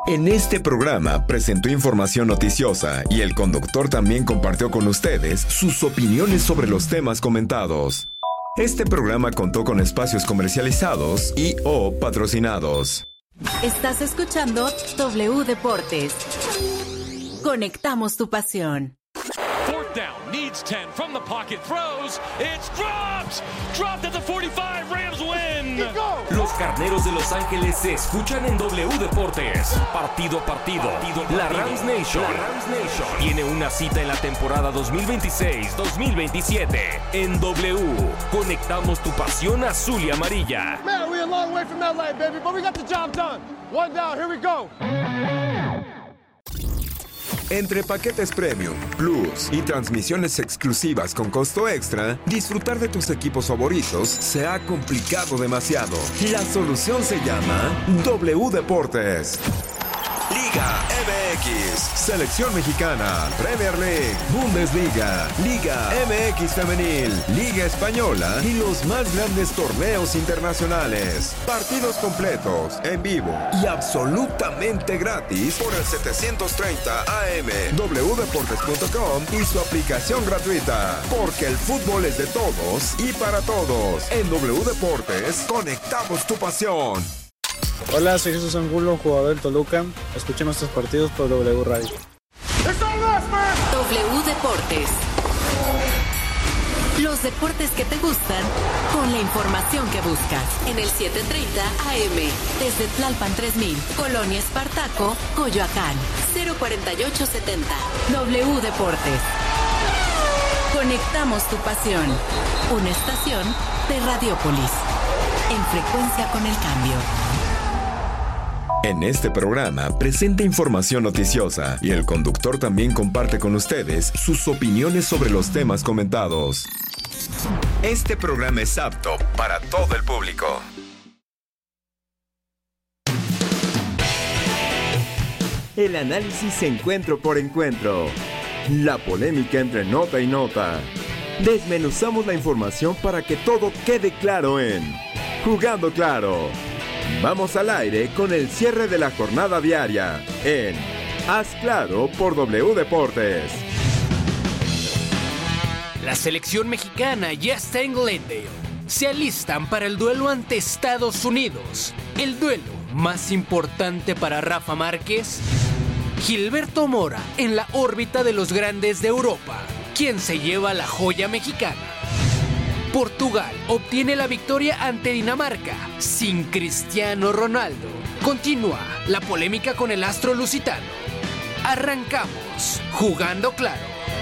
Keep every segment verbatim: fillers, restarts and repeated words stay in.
En este programa presentó información noticiosa y el conductor también compartió con ustedes sus opiniones sobre los temas comentados. Este programa contó con espacios comercializados y o patrocinados. Estás escuchando W Deportes. Conectamos tu pasión. Fourth down, needs ten, from the pocket, throws, it's dropped, dropped at the forty-five, Rams win. Los Carneros de Los Ángeles se escuchan en W Deportes, partido a partido. La Rams Nation, la Rams Nation tiene una cita en la temporada dos mil veintiséis dos mil veintisiete en W. Conectamos tu pasión azul y amarilla. Man, we're a long way from L A, baby, but we got the job done. One down, here we go. Entre paquetes Premium, Plus y transmisiones exclusivas con costo extra, disfrutar de tus equipos favoritos se ha complicado demasiado. La solución se llama W Deportes. Liga M X, Selección Mexicana, Premier League, Bundesliga, Liga M X Femenil, Liga Española y los más grandes torneos internacionales. Partidos completos, en vivo y absolutamente gratis por el setecientos treinta A M, w deportes punto com y su aplicación gratuita. Porque el fútbol es de todos y para todos. En W Deportes, conectamos tu pasión. Hola, soy Jesús Angulo, jugador del Toluca. Escuchen nuestros partidos por W Radio. W Deportes. Los deportes que te gustan con la información que buscas. En el setecientos treinta A M. Desde Tlalpan tres mil, Colonia Espartaco, Coyoacán. cero cuarenta y ocho setenta. W Deportes. Conectamos tu pasión. Una estación de Radiópolis. En frecuencia con el cambio. En este programa presenta información noticiosa y el conductor también comparte con ustedes sus opiniones sobre los temas comentados. Este programa es apto para todo el público. El análisis encuentro por encuentro. La polémica entre nota y nota. Desmenuzamos la información para que todo quede claro en Jugando Claro. Vamos al aire con el cierre de la jornada diaria en Haz Claro por W Deportes. La selección mexicana ya está en Glendale. Se alistan para el duelo ante Estados Unidos. El duelo más importante para Rafa Márquez. Gilberto Mora en la órbita de los grandes de Europa. ¿Quién se lleva la joya mexicana? Portugal obtiene la victoria ante Dinamarca sin Cristiano Ronaldo. Continúa la polémica con el astro lusitano. Arrancamos Jugando Claro.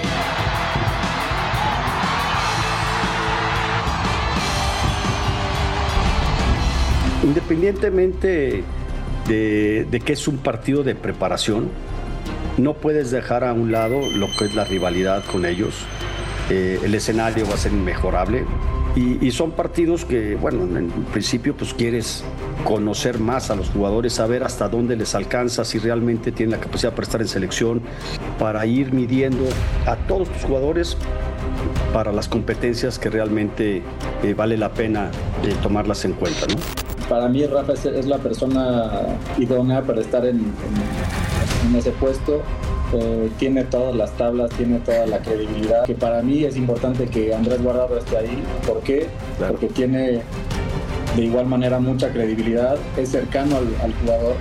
Independientemente de, de que es un partido de preparación, no puedes dejar a un lado lo que es la rivalidad con ellos. Eh, el escenario va a ser inmejorable y, y son partidos que, bueno, en principio pues quieres conocer más a los jugadores, saber hasta dónde les alcanza, si realmente tienen la capacidad para estar en selección, para ir midiendo a todos tus jugadores para las competencias que realmente eh, vale la pena eh, tomarlas en cuenta, ¿no? Para mí Rafa es, es la persona idónea para estar en, en, en ese puesto. Eh, tiene todas las tablas, tiene toda la credibilidad, que para mí es importante que Andrés Guardado esté ahí. ¿Por qué? Claro. Porque tiene de igual manera mucha credibilidad, es cercano al, al jugador.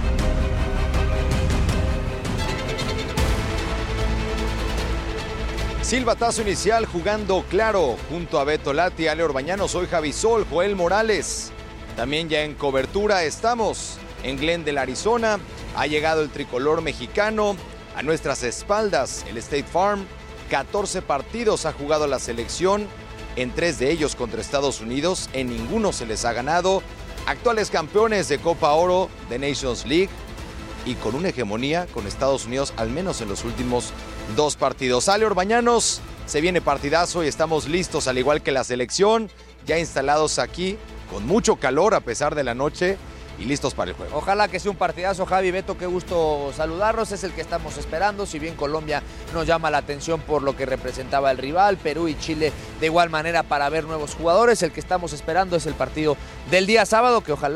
Silbatazo inicial Jugando Claro, junto a Beto Lati, Ale Orbañano, soy Javi Sol, Joel Morales. También ya en cobertura estamos en Glendale, Arizona. Ha llegado el tricolor mexicano. A nuestras espaldas, el State Farm, catorce partidos ha jugado la selección, en tres de ellos contra Estados Unidos, en ninguno se les ha ganado. Actuales campeones de Copa Oro, de Nations League, y con una hegemonía con Estados Unidos, al menos en los últimos dos partidos. Ale Orbañanos, se viene partidazo y estamos listos, al igual que la selección, ya instalados aquí, con mucho calor a pesar de la noche, y listos para el juego. Ojalá que sea un partidazo, Javi, Beto, qué gusto saludarlos, es el que estamos esperando, si bien Colombia nos llama la atención por lo que representaba el rival, Perú y Chile de igual manera para ver nuevos jugadores, el que estamos esperando es el partido del día sábado, que ojalá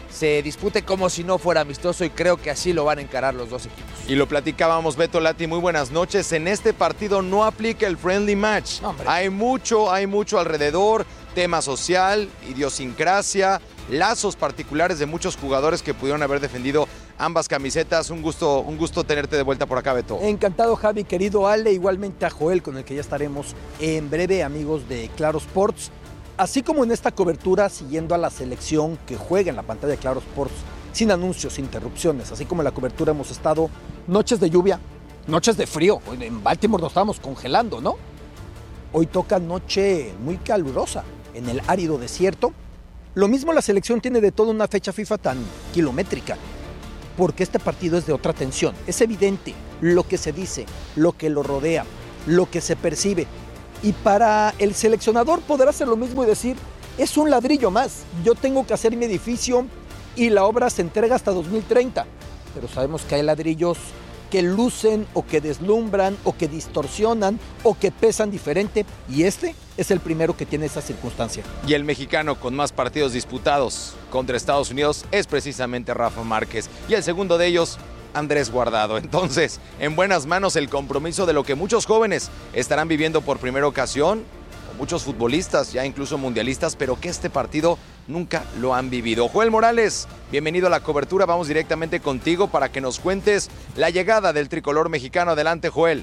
se dispute como si no fuera amistoso y creo que así lo van a encarar los dos equipos. Y lo platicábamos, Beto Lati, muy buenas noches. En este partido no aplica el friendly match. No, hay mucho, hay mucho alrededor, tema social, idiosincrasia, lazos particulares de muchos jugadores que pudieron haber defendido ambas camisetas. Un gusto, un gusto tenerte de vuelta por acá, Beto. Encantado, Javi, querido Ale, igualmente a Joel, con el que ya estaremos en breve, amigos de Claro Sports. Así como en esta cobertura, siguiendo a la selección que juega en la pantalla de Claro Sports, sin anuncios, sin interrupciones, así como en la cobertura hemos estado noches de lluvia, noches de frío. En Baltimore nos estábamos congelando, ¿no? Hoy toca noche muy calurosa en el árido desierto. Lo mismo la selección tiene de toda una fecha FIFA tan kilométrica, porque este partido es de otra tensión. Es evidente lo que se dice, lo que lo rodea, lo que se percibe. Y para el seleccionador poder hacer lo mismo y decir, es un ladrillo más, yo tengo que hacer mi edificio y la obra se entrega hasta dos mil treinta. Pero sabemos que hay ladrillos que lucen o que deslumbran o que distorsionan o que pesan diferente, y este es el primero que tiene esa circunstancia. Y el mexicano con más partidos disputados contra Estados Unidos es precisamente Rafa Márquez, y el segundo de ellos, Andrés Guardado. Entonces, en buenas manos el compromiso de lo que muchos jóvenes estarán viviendo por primera ocasión, o muchos futbolistas, ya incluso mundialistas, pero que este partido nunca lo han vivido. Joel Morales, bienvenido a la cobertura, vamos directamente contigo para que nos cuentes la llegada del tricolor mexicano. Adelante, Joel.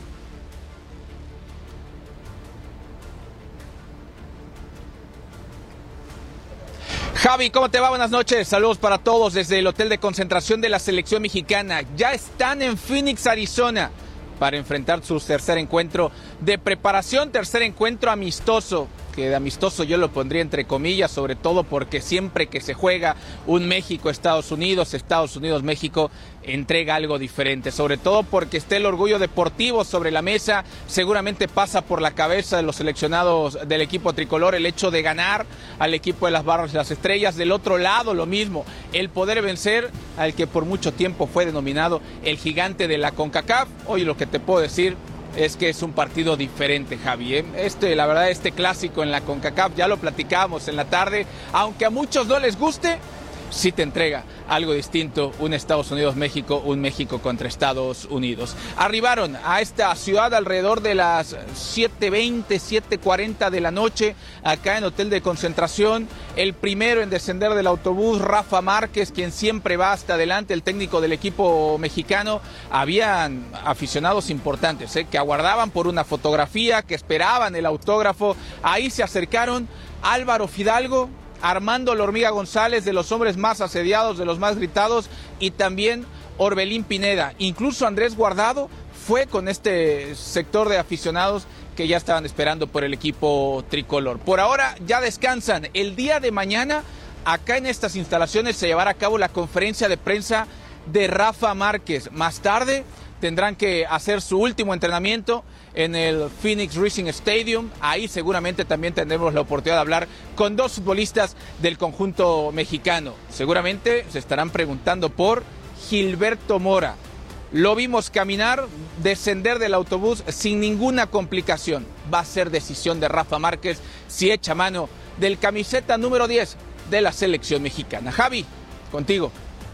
Javi, ¿cómo te va? Buenas noches, saludos para todos desde el hotel de concentración de la selección mexicana. Ya están en Phoenix, Arizona, para enfrentar su tercer encuentro de preparación, tercer encuentro amistoso, que de amistoso yo lo pondría entre comillas, sobre todo porque siempre que se juega un México-Estados Unidos, Estados Unidos-México, entrega algo diferente, sobre todo porque está el orgullo deportivo sobre la mesa. Seguramente pasa por la cabeza de los seleccionados del equipo tricolor el hecho de ganar al equipo de las Barras y las Estrellas. Del otro lado lo mismo, el poder vencer al que por mucho tiempo fue denominado el gigante de la CONCACAF. Hoy lo que te puedo decir es que es un partido diferente, Javi, ¿eh? Este, la verdad, este clásico en la CONCACAF, ya lo platicábamos en la tarde, aunque a muchos no les guste, sí te entrega algo distinto, un Estados Unidos-México, un México contra Estados Unidos. Arribaron a esta ciudad alrededor de las siete veinte, siete cuarenta de la noche, acá en hotel de concentración. El primero en descender del autobús, Rafa Márquez, quien siempre va hasta adelante, el técnico del equipo mexicano. Habían aficionados importantes, ¿eh? que aguardaban por una fotografía, que esperaban el autógrafo. Ahí se acercaron Álvaro Fidalgo, Armando La Hormiga González, de los hombres más asediados, de los más gritados, y también Orbelín Pineda. Incluso Andrés Guardado fue con este sector de aficionados que ya estaban esperando por el equipo tricolor. Por ahora ya descansan. El día de mañana, acá en estas instalaciones, se llevará a cabo la conferencia de prensa de Rafa Márquez. Más tarde tendrán que hacer su último entrenamiento en el Phoenix Racing Stadium. Ahí seguramente también tendremos la oportunidad de hablar con dos futbolistas del conjunto mexicano. Seguramente se estarán preguntando por Gilberto Mora. Lo vimos caminar, descender del autobús sin ninguna complicación. Va a ser decisión de Rafa Márquez si echa mano del camiseta número diez de la selección mexicana. Javi, contigo.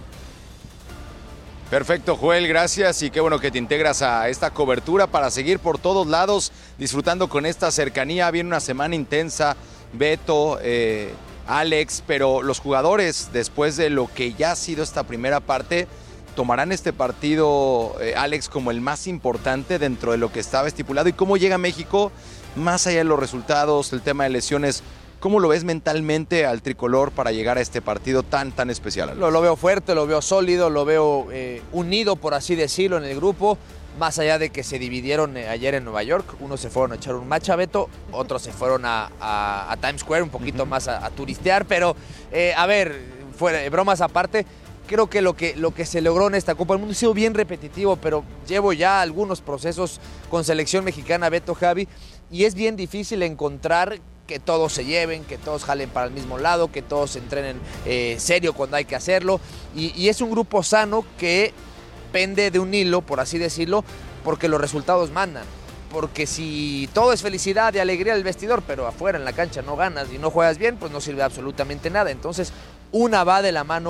Perfecto, Joel, gracias, y qué bueno que te integras a esta cobertura para seguir por todos lados disfrutando con esta cercanía. Viene una semana intensa, Beto, eh, Alex, pero los jugadores, después de lo que ya ha sido esta primera parte, tomarán este partido, eh, Alex, como el más importante dentro de lo que estaba estipulado. ¿Y cómo llega México, más allá de los resultados, el tema de lesiones? ¿Cómo lo ves mentalmente al tricolor para llegar a este partido tan, tan especial? Lo, lo veo fuerte, lo veo sólido, lo veo eh, unido, por así decirlo, en el grupo. Más allá de que se dividieron eh, ayer en Nueva York, unos se fueron a echar un match a Beto, otros se fueron a, a, a Times Square un poquito uh-huh. más a, a turistear. Pero, eh, a ver, fuera, bromas aparte, creo que lo, que lo que se logró en esta Copa del Mundo ha sido bien repetitivo, pero llevo ya algunos procesos con selección mexicana, Beto, Javi, y es bien difícil encontrar que todos se lleven, que todos jalen para el mismo lado, que todos se entrenen eh, serio cuando hay que hacerlo. Y, y es un grupo sano que pende de un hilo, por así decirlo, porque los resultados mandan. Porque si todo es felicidad y alegría del vestidor, pero afuera en la cancha no ganas y no juegas bien, pues no sirve absolutamente nada. Entonces, una va de la mano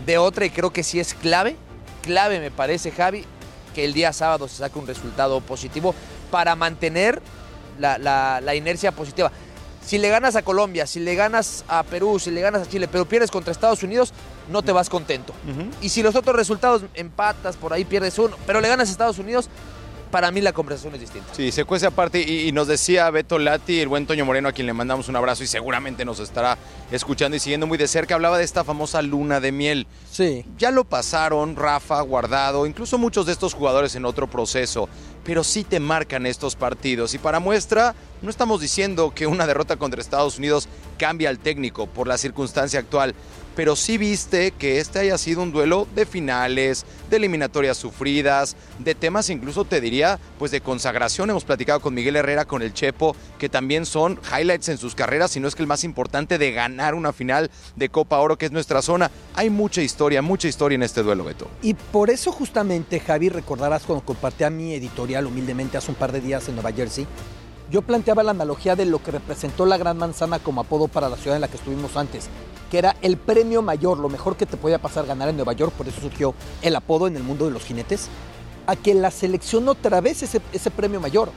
de otra, y creo que sí es clave, clave me parece, Javi, que el día sábado se saque un resultado positivo para mantener la, la, la inercia positiva. Si le ganas a Colombia, si le ganas a Perú, si le ganas a Chile, pero pierdes contra Estados Unidos, no te vas contento. Uh-huh. Y si los otros resultados empatas, por ahí pierdes uno, pero le ganas a Estados Unidos, para mí la conversación es distinta. Sí, se cuece aparte y, y nos decía Beto Lati, el buen Toño Moreno, a quien le mandamos un abrazo y seguramente nos estará escuchando y siguiendo muy de cerca, hablaba de esta famosa luna de miel. Sí. Ya lo pasaron Rafa, Guardado, incluso muchos de estos jugadores en otro proceso, pero sí te marcan estos partidos. Y para muestra, no estamos diciendo que una derrota contra Estados Unidos cambia al técnico por la circunstancia actual, pero sí viste que este haya sido un duelo de finales, de eliminatorias sufridas, de temas incluso te diría, pues de consagración. Hemos platicado con Miguel Herrera, con el Chepo, que también son highlights en sus carreras, si no es que el más importante, de ganar una final de Copa Oro, que es nuestra zona. Hay mucha historia, mucha historia en este duelo, Beto. Y por eso justamente, Javi, recordarás cuando compartí a mi editorial humildemente hace un par de días en Nueva Jersey, yo planteaba la analogía de lo que representó la Gran Manzana como apodo para la ciudad en la que estuvimos antes, que era el premio mayor, lo mejor que te podía pasar ganar en Nueva York, por eso surgió el apodo en el mundo de los jinetes, a que la selección otra vez ese, ese premio mayor.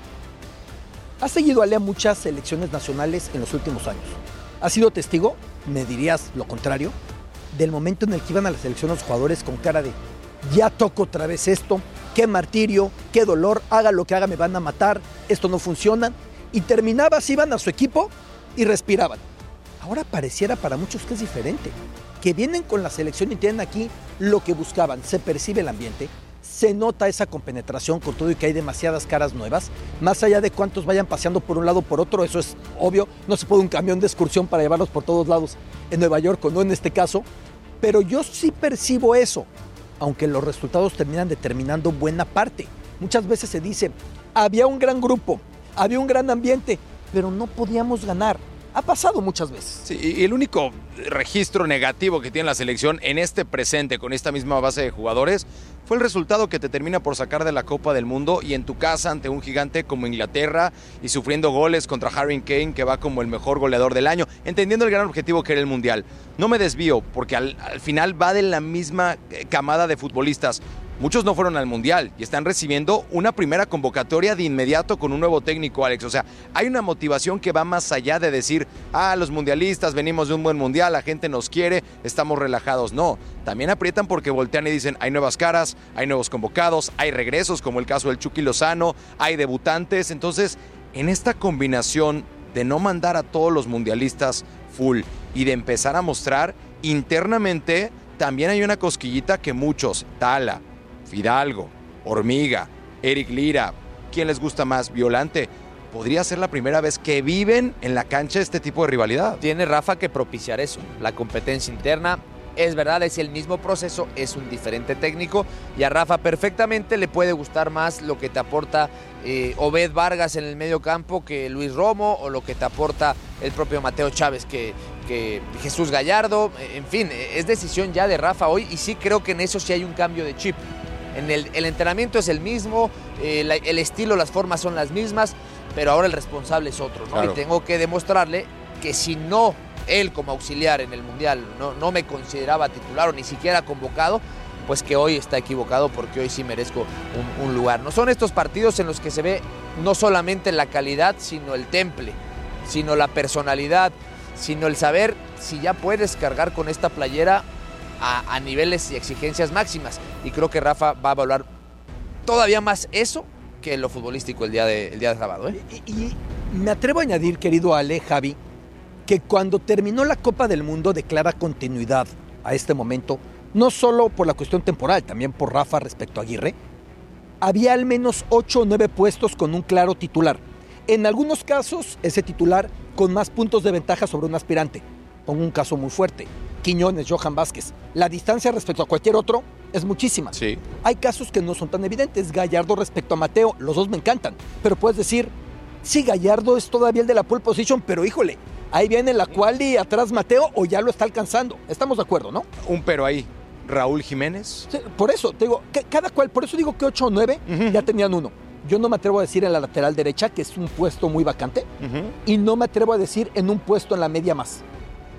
Ha seguido Ale a muchas selecciones nacionales en los últimos años. ¿Ha sido testigo, me dirías lo contrario, del momento en el que iban a la selección los jugadores con cara de ya toco otra vez esto, qué martirio, qué dolor, haga lo que haga me van a matar, esto no funciona, y terminabas, iban a su equipo y respiraban. Ahora pareciera para muchos que es diferente, que vienen con la selección y tienen aquí lo que buscaban, se percibe el ambiente, se nota esa compenetración con todo y que hay demasiadas caras nuevas, más allá de cuántos vayan paseando por un lado o por otro, eso es obvio, no se puede un camión de excursión para llevarlos por todos lados en Nueva York o no en este caso, pero yo sí percibo eso, aunque los resultados terminan determinando buena parte. Muchas veces se dice, había un gran grupo, había un gran ambiente, pero no podíamos ganar. Ha pasado muchas veces. Sí, y el único registro negativo que tiene la selección en este presente con esta misma base de jugadores fue el resultado que te termina por sacar de la Copa del Mundo y en tu casa ante un gigante como Inglaterra y sufriendo goles contra Harry Kane, que va como el mejor goleador del año, entendiendo el gran objetivo que era el Mundial. No me desvío porque al, al final va de la misma camada de futbolistas. Muchos no fueron al Mundial y están recibiendo una primera convocatoria de inmediato con un nuevo técnico, Alex. O sea, hay una motivación que va más allá de decir, ah, los mundialistas, venimos de un buen mundial, la gente nos quiere, estamos relajados. No, también aprietan porque voltean y dicen, hay nuevas caras, hay nuevos convocados, hay regresos, como el caso del Chucky Lozano, hay debutantes. Entonces, en esta combinación de no mandar a todos los mundialistas full y de empezar a mostrar internamente, también hay una cosquillita que muchos, Tala, Fidalgo, Hormiga, Eric Lira, ¿quién les gusta más? Violante. Podría ser la primera vez que viven en la cancha este tipo de rivalidad. Tiene Rafa que propiciar eso, la competencia interna. Es verdad, es el mismo proceso, es un diferente técnico y a Rafa perfectamente le puede gustar más lo que te aporta eh, Obed Vargas en el medio campo que Luis Romo, o lo que te aporta el propio Mateo Chávez que, que Jesús Gallardo. En fin, es decisión ya de Rafa hoy y sí creo que en eso sí hay un cambio de chip. En el, el entrenamiento es el mismo, eh, la, el estilo, las formas son las mismas, pero ahora el responsable es otro, ¿no? Claro. Y tengo que demostrarle que si no, él como auxiliar en el Mundial no, no me consideraba titular o ni siquiera convocado, pues que hoy está equivocado porque hoy sí merezco un, un lugar. No son estos partidos en los que se ve no solamente la calidad, sino el temple, sino la personalidad, sino el saber si ya puedes cargar con esta playera A, a niveles y exigencias máximas. Y creo que Rafa va a valorar todavía más eso que lo futbolístico el día de, el día de sábado. ¿eh? Y, y me atrevo a añadir, querido Ale, Javi, que cuando terminó la Copa del Mundo declara continuidad a este momento, no solo por la cuestión temporal, también por Rafa respecto a Aguirre. Había al menos ocho o nueve puestos con un claro titular. En algunos casos, ese titular con más puntos de ventaja sobre un aspirante. Pongo un caso muy fuerte. Quiñones, Johan Vázquez. La distancia respecto a cualquier otro es muchísima. Sí. Hay casos que no son tan evidentes. Gallardo respecto a Mateo, los dos me encantan. Pero puedes decir, sí, Gallardo es todavía el de la pole position, pero híjole, ahí viene la quali atrás Mateo o ya lo está alcanzando. Estamos de acuerdo, ¿no? Un pero ahí. Raúl Jiménez. Sí, por eso, te digo, que cada cual, por eso digo que ocho o nueve uh-huh. ya tenían uno. Yo no me atrevo a decir en la lateral derecha, que es un puesto muy vacante, uh-huh. y no me atrevo a decir en un puesto en la media más.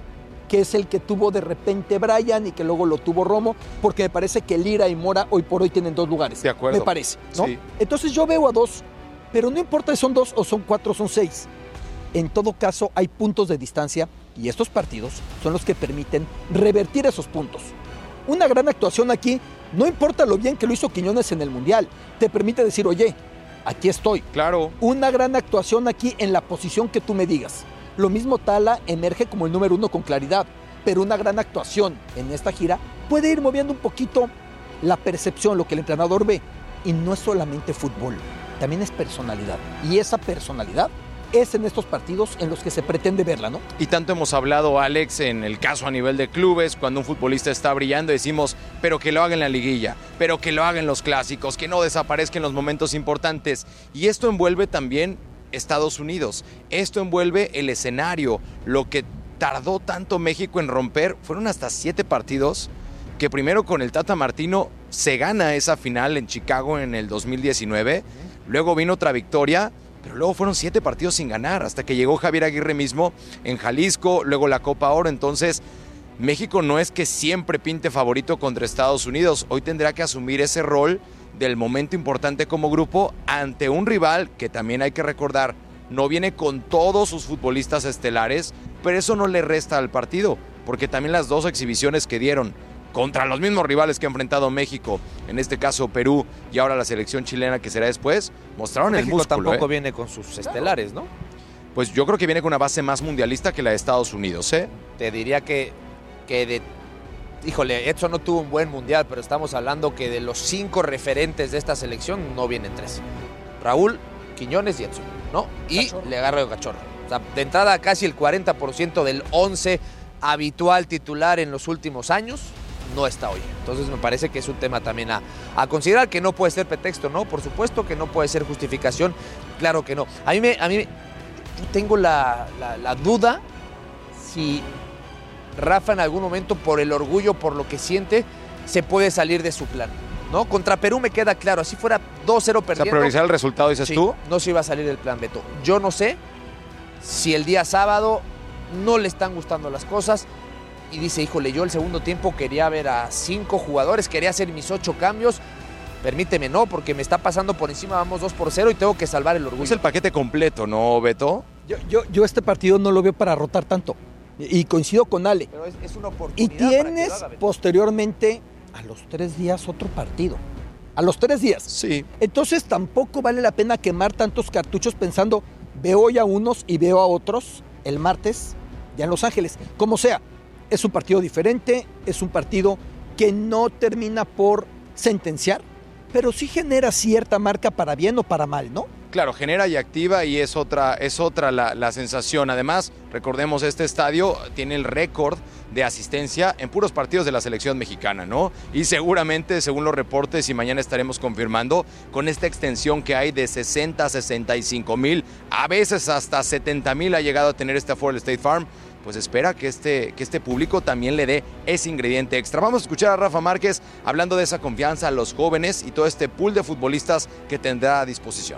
que es el que tuvo de repente Brian y que luego lo tuvo Romo, porque me parece que Lira y Mora hoy por hoy tienen dos lugares. De acuerdo. Me parece, ¿no? Sí. Entonces yo veo a dos, pero no importa si son dos o son cuatro o son seis. En todo caso, hay puntos de distancia y estos partidos son los que permiten revertir esos puntos. Una gran actuación aquí, no importa lo bien que lo hizo Quiñones en el Mundial, te permite decir, oye, aquí estoy. Claro. Una gran actuación aquí en la posición que tú me digas. Lo mismo Tala emerge como el número uno con claridad, pero una gran actuación en esta gira puede ir moviendo un poquito la percepción, lo que el entrenador ve. Y no es solamente fútbol, también es personalidad. Y esa personalidad es en estos partidos en los que se pretende verla, ¿no? Y tanto hemos hablado, Alex, en el caso a nivel de clubes, cuando un futbolista está brillando, decimos, pero que lo haga en la liguilla, pero que lo haga en los clásicos, que no desaparezca en los momentos importantes. Y esto envuelve también Estados Unidos. Esto envuelve el escenario. Lo que tardó tanto México en romper fueron hasta siete partidos, que primero con el Tata Martino se gana esa final en Chicago en el dos mil diecinueve, luego vino otra victoria, pero luego fueron siete partidos sin ganar, hasta que llegó Javier Aguirre mismo en Jalisco, luego la Copa Oro. Entonces México no es que siempre pinte favorito contra Estados Unidos, hoy tendrá que asumir ese rol del momento importante como grupo ante un rival que también hay que recordar, no viene con todos sus futbolistas estelares, pero eso no le resta al partido, porque también las dos exhibiciones que dieron contra los mismos rivales que ha enfrentado México, en este caso Perú y ahora la selección chilena que será después, mostraron México el músculo. tampoco ¿eh? viene con sus estelares, ¿no? Pues yo creo que viene con una base más mundialista que la de Estados Unidos, ¿eh? Te diría que, que de... Híjole, Edson no tuvo un buen mundial, pero estamos hablando que de los cinco referentes de esta selección no vienen tres. Raúl, Quiñones y Edson, ¿no? Y Legarreta Cachorro. O sea, de entrada casi el cuarenta por ciento del once habitual titular en los últimos años no está hoy. Entonces me parece que es un tema también a, a considerar, que no puede ser pretexto, ¿no? Por supuesto que no puede ser justificación, claro que no. A mí me... A mí, yo tengo la, la, la duda si Rafa en algún momento, por el orgullo, por lo que siente, se puede salir de su plan, ¿no? Contra Perú me queda claro, así fuera dos cero perdiendo. O sea, priorizar el resultado, dices sí, tú. No se iba a salir del plan, Beto. Yo no sé si el día sábado no le están gustando las cosas y dice, híjole, yo el segundo tiempo quería ver a cinco jugadores, quería hacer mis ocho cambios. Permíteme, no, porque me está pasando por encima, vamos dos por cero y tengo que salvar el orgullo. Es el paquete completo, ¿no, Beto? Yo, yo, yo este partido no lo veo para rotar tanto. Y coincido con Ale. Pero es, es una oportunidad. Y tienes para que lo haga, posteriormente, a los tres días, otro partido. A los tres días. Sí. Entonces tampoco vale la pena quemar tantos cartuchos pensando, veo hoy a unos y veo a otros el martes ya en Los Ángeles. Como sea, es un partido diferente, es un partido que no termina por sentenciar, pero sí genera cierta marca para bien o para mal, ¿no? Claro, genera y activa y es otra, es otra la, la sensación. Además, recordemos, este estadio tiene el récord de asistencia en puros partidos de la selección mexicana, ¿no? Y seguramente, según los reportes, y mañana estaremos confirmando, con esta extensión que hay de sesenta a sesenta y cinco mil, a veces hasta setenta mil ha llegado a tener este aforo el State Farm, pues espera que este, que este público también le dé ese ingrediente extra. Vamos a escuchar a Rafa Márquez hablando de esa confianza a los jóvenes y todo este pool de futbolistas que tendrá a disposición.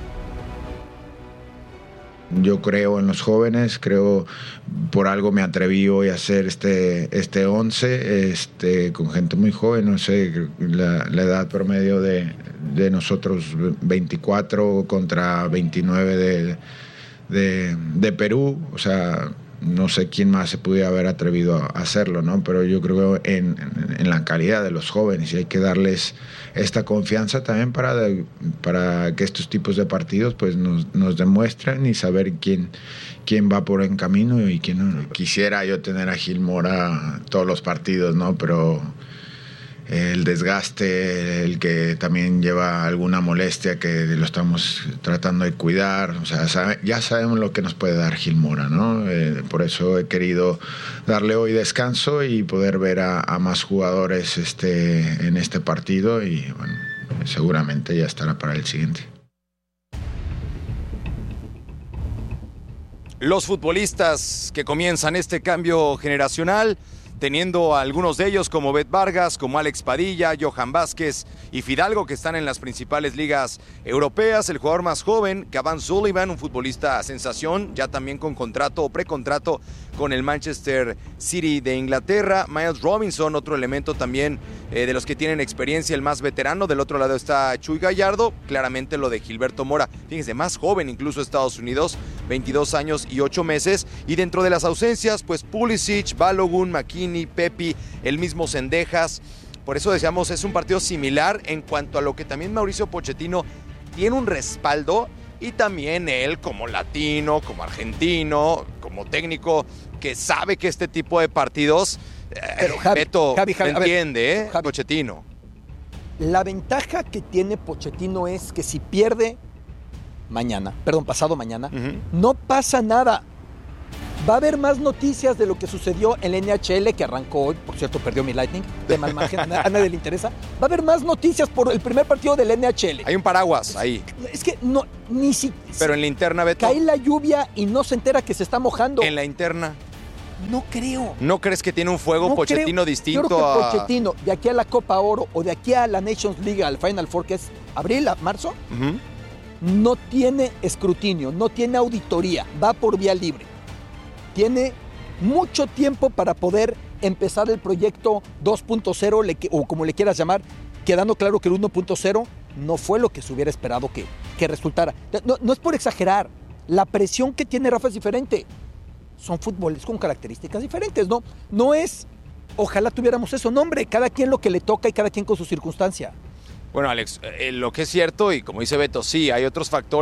Yo creo en los jóvenes, creo por algo me atreví hoy a hacer este, este once este, con gente muy joven, no sé, la, la edad promedio de, de nosotros veinticuatro contra veintinueve de, de, de Perú, o sea, no sé quién más se pudiera haber atrevido a hacerlo, ¿no? Pero yo creo en, en, en la calidad de los jóvenes y hay que darles esta confianza también para, de, para que estos tipos de partidos pues nos, nos demuestren y saber quién, quién va por el camino y quién no. Quisiera yo tener a Gil Mora todos los partidos, ¿no? Pero el desgaste, el que también lleva alguna molestia que lo estamos tratando de cuidar, o sea, sabe, ya sabemos lo que nos puede dar Gil Mora, ¿no? Eh, por eso he querido darle hoy descanso y poder ver a, a más jugadores este, en este partido y bueno, seguramente ya estará para el siguiente. Los futbolistas que comienzan este cambio generacional teniendo a algunos de ellos como Bet Vargas, como Alex Padilla, Johan Vázquez y Fidalgo, que están en las principales ligas europeas. El jugador más joven, Cavan Sullivan, un futbolista sensación, ya también con contrato o precontrato con el Manchester City de Inglaterra. Miles Robinson, otro elemento también eh, de los que tienen experiencia, el más veterano. Del otro lado está Chuy Gallardo, claramente lo de Gilberto Mora, fíjense, más joven incluso Estados Unidos, veintidós años y ocho meses. Y dentro de las ausencias, pues Pulisic, Balogun, McKinney, Pepi, el mismo Cendejas. Por eso decíamos, es un partido similar en cuanto a lo que también Mauricio Pochettino tiene un respaldo, y también él como latino, como argentino, como técnico que sabe que este tipo de partidos, Pero, Javi, Beto, Javi, Javi, entiende, ver, ¿eh? Javi, Pochettino. La ventaja que tiene Pochettino es que si pierde mañana, perdón, pasado mañana, uh-huh. no pasa nada. Va a haber más noticias de lo que sucedió en la N H L, que arrancó hoy. Por cierto, perdió mi Lightning. De mal margen, a nadie le interesa. Va a haber más noticias por el primer partido de la N H L. Hay un paraguas ahí. Es que no, ni si... Pero en la interna, Beto. Cae la lluvia y no se entera que se está mojando. En la interna. No creo. ¿No crees que tiene un fuego no Pochettino creo. distinto Yo creo que a...? Pochettino, de aquí a la Copa Oro o de aquí a la Nations League, al Final Four, que es abril a marzo, uh-huh. no tiene escrutinio, no tiene auditoría, va por vía libre. Tiene mucho tiempo para poder empezar el proyecto dos punto cero, o como le quieras llamar, quedando claro que el uno punto cero no fue lo que se hubiera esperado que, que resultara. No, no es por exagerar, la presión que tiene Rafa es diferente. Son fútboles con características diferentes, ¿no? No es, ojalá tuviéramos eso, no, hombre, cada quien lo que le toca y cada quien con su circunstancia. Bueno, Alex, eh, lo que es cierto, y como dice Beto, sí, hay otros factores